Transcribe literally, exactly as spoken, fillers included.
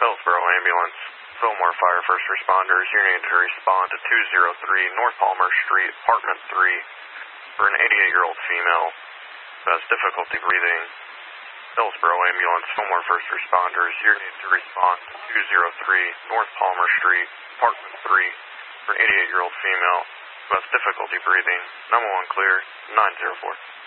Hillsboro Ambulance, Fillmore Fire First Responders, you need to respond to two oh three North Palmer Street, Apartment three, for an eighty-eight-year-old female who has difficulty breathing. Hillsboro Ambulance, Fillmore First Responders, you need to respond to two oh three North Palmer Street, Apartment three, for an eighty-eight-year-old female who has difficulty breathing. Number one clear, nine oh four.